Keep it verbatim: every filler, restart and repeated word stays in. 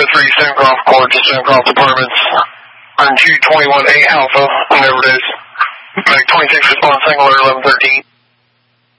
oh three, Stonecroft Court to Stonecroft Apartments. On two twenty-one A Alpha, whenever it is. Make twenty-six response, single alert eleven thirteen.